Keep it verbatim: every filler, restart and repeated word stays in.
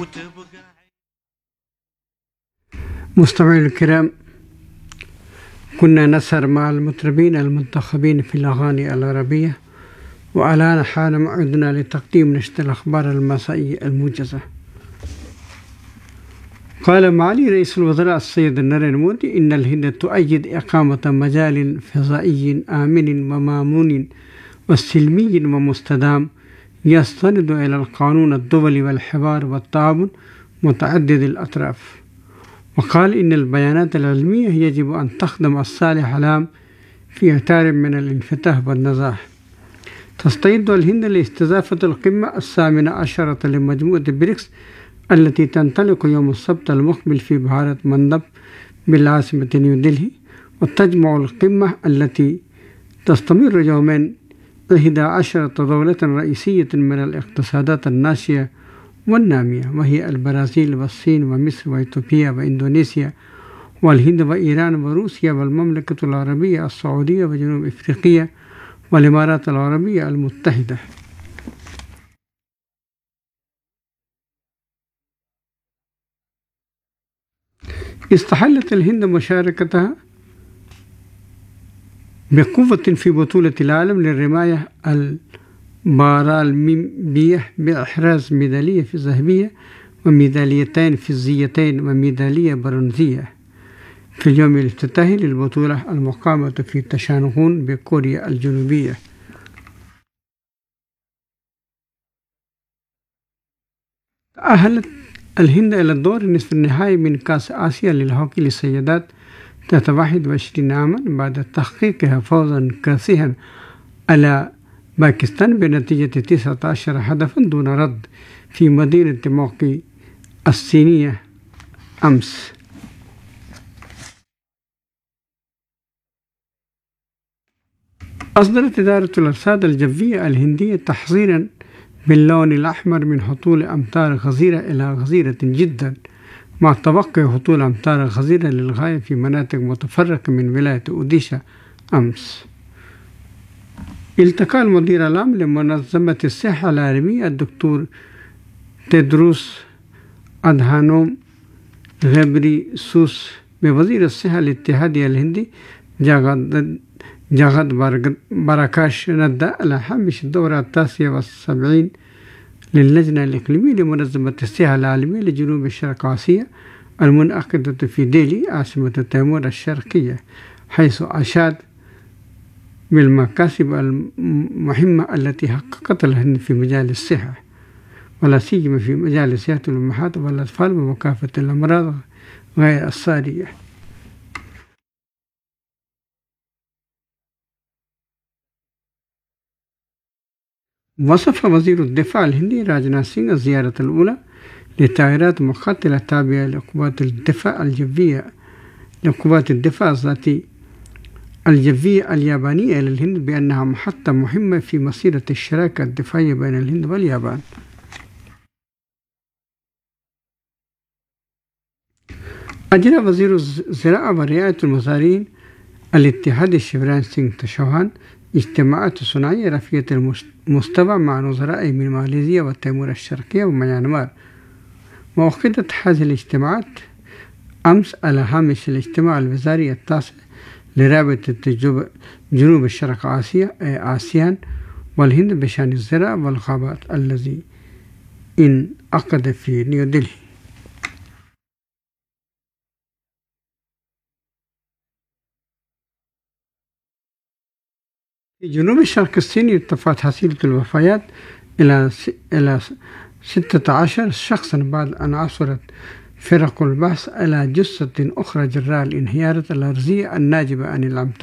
مستمعينا الكرام، كنا نسهر مع المطربين المنتخبين في الأغاني العربية، والآن حان موعدنا لتقديم نشرة الأخبار المسائية الموجزة. قال معالي رئيس الوزراء السيد ناريندرا مودي إن الهند تؤيد إقامة مجال فضائي آمن ومامون وسلمي ومستدام يستند إلى القانون الدولي والحوار والتعاون متعدد الأطراف. وقال إن البيانات العلمية يجب أن تخدم الصالح العام في إطار من الانفتاح والنزاح. تستعد الهند لاستضافة القمة الثامنة عشرة لمجموعة بريكس التي تنطلق يوم السبت المقبل في بحيرة مندب بالعاصمة نيودلهي، وتجمع القمة التي تستمر يومين إحدى عشرة دولة رئيسية من الاقتصادات الناشئة والنامية، وهي البرازيل والصين ومصر وإثيوبيا وإندونيسيا والهند وإيران وروسيا والمملكة العربية السعودية وجنوب أفريقيا والإمارات العربية المتحدة. استحلت الهند مشاركتها بقوة في بطولة العالم للرماية البارالمبية بإحراز ميدالية في ذهبية وميداليتين فضيتين وميدالية برونزية في اليوم الافتتاحي للبطولة المقامة في تشانغون بكوريا الجنوبية. تأهلت الهند إلى الدور نصف النهائي من كأس آسيا للهوكي للسيدات تحت واحد وعشرين عاما بعد تحقيقها فوزا كاسحا على باكستان بنتيجة تسعة عشر هدفا دون رد في مدينة موقي الصينية أمس. أصدرت إدارة الأرصاد الجوية الهندية تحذيرا باللون الأحمر من هطول أمطار غزيرة إلى غزيرة جدا، مع توقع هطول أمطار غزيرة للغاية في مناطق متفرقة من ولاية أوديشا أمس. التقى المدير العام لمنظمة الصحة العالمية الدكتور تيدروس أدهانوم غبريسوس بوزير الصحة الاتحادي الهندي جاغد جاغد باراكاش ندا على هامش الدورة التاسعة والسبعين للجنة الإقليمية لمنظمة الصحة العالمية لجنوب الشرق آسيا المنعقدة في ديلي عاصمة تيمور الشرقية، حيث أشاد بالمكاسب المهمة التي حققتها الهند في مجال الصحة، ولا سيما في مجال صحة الأمهات والأطفال ومكافحة الأمراض غير السارية. وصف وزير الدفاع الهندي راجناث سينغ الزيارة الأولى لطائرات مقاتلة تابعة لقوات الدفاع الجوية لقوات الدفاع الذاتي الجوية اليابانية إلى الهند بأنها محطة مهمة في مسيرة الشراكة الدفاعية بين الهند واليابان. أجرى وزير الزراعة ورعاية المزارعين الاتحادي شيفراج سينغ تشوهان اجتماعات ثنائية رفيعة المستوى مع نظراء من ماليزيا وتيمور الشرقية وميانمار. وعقدت هذه الاجتماعات أمس على هامش الاجتماع الوزاري التاسع لرابطة جنوب الشرق آسيا آسيان والهند بشأن الزراعة والغابات الذي انعقد في نيودلهي. في جنوب الشرق الصيني ارتفعت حصيلة الوفيات إلى إلى ستة عشر شخصا بعد أن عثرت فرق البحث على جثة أخرى جراء الانهيارات الأرضية الناجمة عن الأمطار.